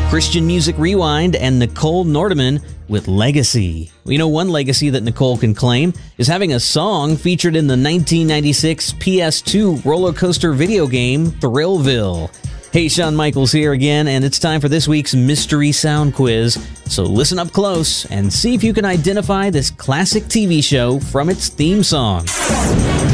Christian Music Rewind, and Nicole Nordeman with Legacy. You know, one legacy that Nicole can claim is having a song featured in the 1996 PS2 roller coaster video game, Thrillville. Hey, Shawn Michaels here again, and it's time for this week's Mystery Sound Quiz. So listen up close and see if you can identify this classic TV show from its theme song.